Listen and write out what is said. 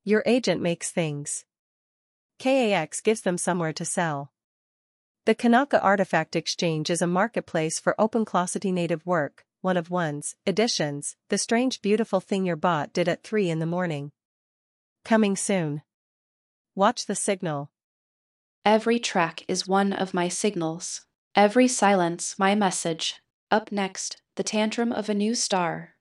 Your agent makes things. KAX gives them somewhere to sell. The Kanaka Artifact Exchange is a marketplace for OpenClossity native work, one of one's editions, the strange beautiful thing your bot did at 3 in the morning. Coming soon. Watch the signal. Every track is one of my signals. Every silence my message. Up next, the tantrum of a new star.